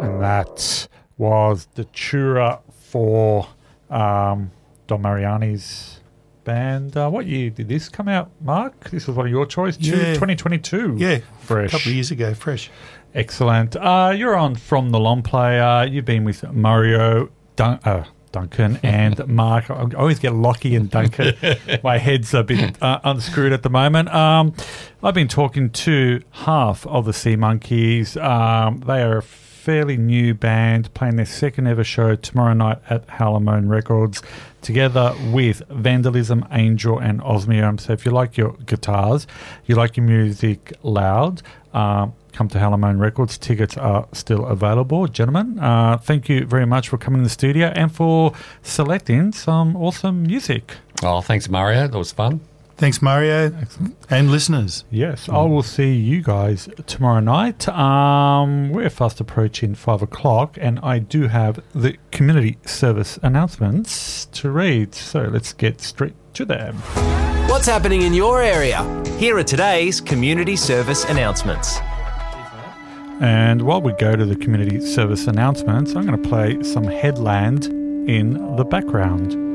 And that was Datura for Don Mariani's band. What year did this come out, Mark? This was one of your choice? 2022. Yeah, fresh. A couple of years ago, fresh. Excellent. You're on From the Long Play. You've been with Mario Duncan and Mark. I always get Lockie and Duncan. My head's a bit unscrewed at the moment. I've been talking to half of the Sea Monkeys. They are a fairly new band playing their second ever show tomorrow night at Halamone Records together with Vandalism, Angel and Osmium. So if you like your guitars, you like your music loud, come to Halamone Records. Tickets are still available. Gentlemen, thank you very much for coming to the studio and for selecting some awesome music. Oh, thanks, Mario. That was fun. Thanks, Mario. Excellent. And listeners. Yes, I will see you guys tomorrow night. We're fast approaching 5 o'clock, and I do have the community service announcements to read. So let's get straight to them. What's happening in your area? Here are today's community service announcements. And while we go to the community service announcements, I'm going to play some Headland in the background.